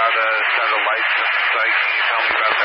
about a set of lights at the site. Can you tell me about that?